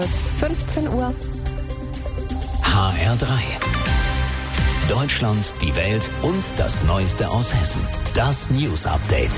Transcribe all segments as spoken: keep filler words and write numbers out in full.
fünfzehn Uhr. H R drei. Deutschland, die Welt und das Neueste aus Hessen. Das News Update.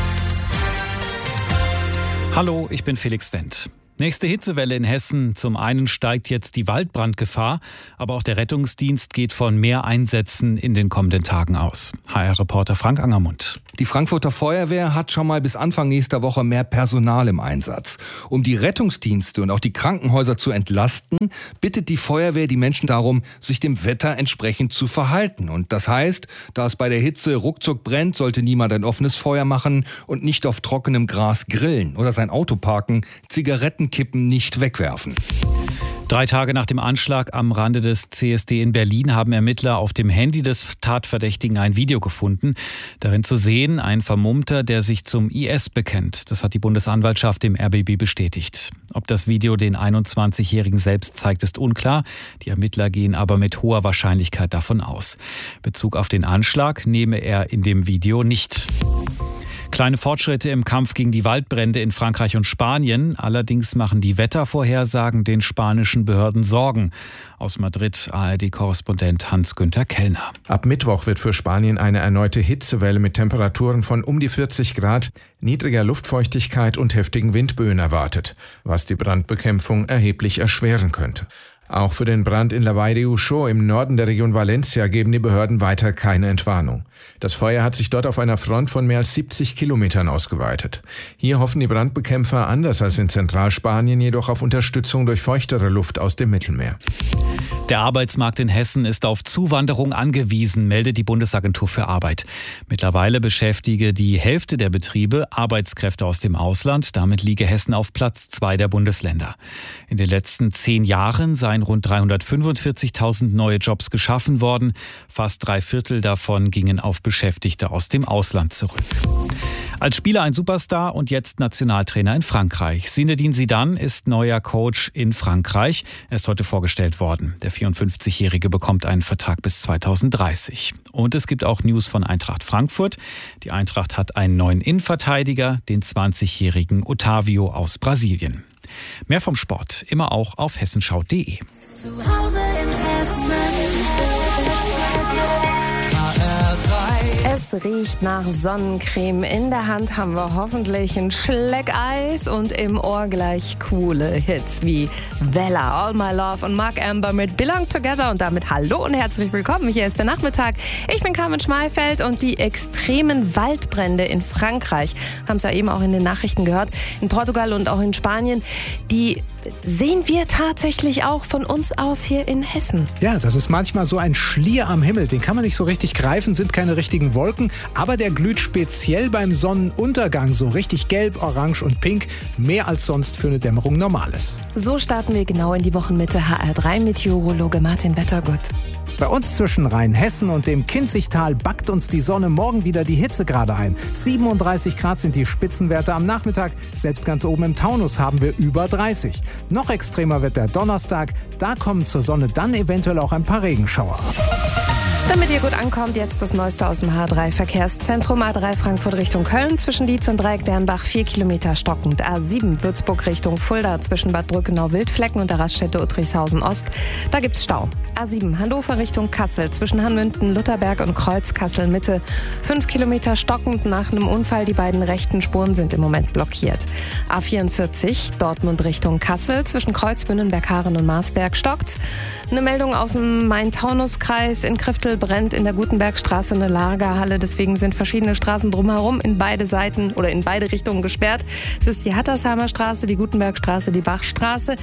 Hallo, ich bin Felix Wendt. Nächste Hitzewelle in Hessen. Zum einen steigt jetzt die Waldbrandgefahr, aber auch der Rettungsdienst geht von mehr Einsätzen in den kommenden Tagen aus. H R-Reporter Frank Angermund. Die Frankfurter Feuerwehr hat schon mal bis Anfang nächster Woche mehr Personal im Einsatz. Um die Rettungsdienste und auch die Krankenhäuser zu entlasten, bittet die Feuerwehr die Menschen darum, sich dem Wetter entsprechend zu verhalten. Und das heißt, da es bei der Hitze ruckzuck brennt, sollte niemand ein offenes Feuer machen und nicht auf trockenem Gras grillen oder sein Auto parken, Zigarettenkippen nicht wegwerfen. Drei Tage nach dem Anschlag am Rande des C S D in Berlin haben Ermittler auf dem Handy des Tatverdächtigen ein Video gefunden. Darin zu sehen ein Vermummter, der sich zum I S bekennt. Das hat die Bundesanwaltschaft dem R B B bestätigt. Ob das Video den einundzwanzigjährigen selbst zeigt, ist unklar. Die Ermittler gehen aber mit hoher Wahrscheinlichkeit davon aus. Bezug auf den Anschlag nehme er in dem Video nicht. Kleine Fortschritte im Kampf gegen die Waldbrände in Frankreich und Spanien. Allerdings machen die Wettervorhersagen den spanischen Behörden Sorgen. Aus Madrid A R D-Korrespondent Hans-Günther Kellner. Ab Mittwoch wird für Spanien eine erneute Hitzewelle mit Temperaturen von um die vierzig Grad, niedriger Luftfeuchtigkeit und heftigen Windböen erwartet, was die Brandbekämpfung erheblich erschweren könnte. Auch für den Brand in La Vall de Uixó im Norden der Region Valencia geben die Behörden weiter keine Entwarnung. Das Feuer hat sich dort auf einer Front von mehr als siebzig Kilometern ausgeweitet. Hier hoffen die Brandbekämpfer anders als in Zentralspanien jedoch auf Unterstützung durch feuchtere Luft aus dem Mittelmeer. Der Arbeitsmarkt in Hessen ist auf Zuwanderung angewiesen, meldet die Bundesagentur für Arbeit. Mittlerweile beschäftige die Hälfte der Betriebe Arbeitskräfte aus dem Ausland. Damit liege Hessen auf Platz zwei der Bundesländer. In den letzten zehn Jahren seien rund dreihundertfünfundvierzigtausend neue Jobs geschaffen worden. Fast drei Viertel davon gingen auf Beschäftigte aus dem Ausland zurück. Als Spieler ein Superstar und jetzt Nationaltrainer in Frankreich. Zinedine Zidane ist neuer Coach in Frankreich. Er ist heute vorgestellt worden. Der vierundfünfzigjährige bekommt einen Vertrag bis zweitausenddreißig. Und es gibt auch News von Eintracht Frankfurt. Die Eintracht hat einen neuen Innenverteidiger, den zwanzigjährigen Otavio aus Brasilien. Mehr vom Sport immer auch auf hessenschau punkt de. Zu Hause in Hessen. Es riecht nach Sonnencreme. In der Hand haben wir hoffentlich ein Schleckeis und im Ohr gleich coole Hits wie Vella, All My Love und Mark Amber mit Belong Together. Und damit hallo und herzlich willkommen. Hier ist der Nachmittag. Ich bin Carmen Schmalfeld und die extremen Waldbrände in Frankreich, haben es ja eben auch in den Nachrichten gehört, in Portugal und auch in Spanien, die sehen wir tatsächlich auch von uns aus hier in Hessen. Ja, das ist manchmal so ein Schlier am Himmel. Den kann man nicht so richtig greifen, sind keine richtigen Wolken. Aber der glüht speziell beim Sonnenuntergang so richtig gelb, orange und pink. Mehr als sonst für eine Dämmerung normal ist. So starten wir genau in die Wochenmitte. H R drei Meteorologe Martin Wettergut. Bei uns zwischen Rheinhessen und dem Kinzigtal backt uns die Sonne morgen wieder die Hitzegrade ein. siebenunddreißig Grad sind die Spitzenwerte am Nachmittag. Selbst ganz oben im Taunus haben wir über dreißig. Noch extremer wird der Donnerstag. Da kommen zur Sonne dann eventuell auch ein paar Regenschauer. Damit ihr gut ankommt, jetzt das Neueste aus dem H drei Verkehrszentrum. A drei Frankfurt Richtung Köln, zwischen Dietz und Dreieck-Dernbach vier Kilometer stockend. A sieben Würzburg Richtung Fulda, zwischen Bad Brückenau-Wildflecken und der Raststätte Uttrichshausen-Ost. Da gibt's Stau. A sieben Hannover Richtung Kassel, zwischen Hanmünden, Lutherberg und Kreuz Kassel-Mitte. fünf Kilometer stockend nach einem Unfall. Die beiden rechten Spuren sind im Moment blockiert. A vierundvierzig Dortmund Richtung Kassel, zwischen Kreuzbünden, Bergharen und Marsberg stockt's. Eine Meldung aus dem Main-Taunus-Kreis. In Kriftel brennt in der Gutenbergstraße eine Lagerhalle. Deswegen sind verschiedene Straßen drumherum in beide Seiten oder in beide Richtungen gesperrt. Es ist die Hattersheimer Straße, die Gutenbergstraße, die Bachstraße.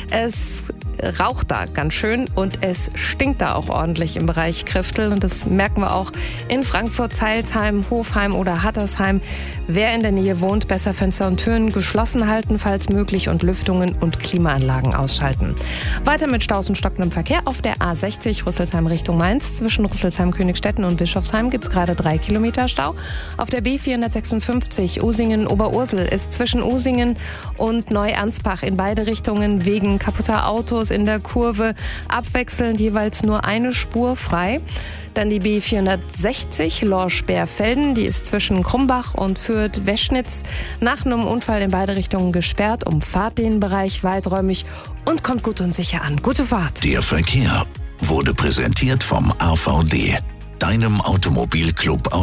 Es raucht da ganz schön und es stinkt da auch ordentlich im Bereich Kriftel. Und das merken wir auch in Frankfurt, Zeilsheim, Hofheim oder Hattersheim. Wer in der Nähe wohnt, besser Fenster und Türen geschlossen halten, falls möglich, und Lüftungen und Klimaanlagen ausschalten. Weiter mit Staus und stockendem Verkehr auf der A sechzig Rüsselsheim Richtung Mainz. Zwischen Rüsselsheim, Königstetten und Bischofsheim gibt es gerade drei Kilometer Stau. Auf der B vierhundertsechsundfünfzig Usingen-Oberursel ist zwischen Usingen und Neu-Ansbach in beide Richtungen wegen kaputter Autos Autos in der Kurve, abwechselnd jeweils nur eine Spur frei. Dann die B vierhundertsechzig Lorsch-Bärfelden, die ist zwischen Krumbach und Fürth-Weschnitz nach einem Unfall in beide Richtungen gesperrt, umfahrt den Bereich weiträumig und kommt gut und sicher an. Gute Fahrt. Der Verkehr wurde präsentiert vom A V D, deinem Automobilclub aus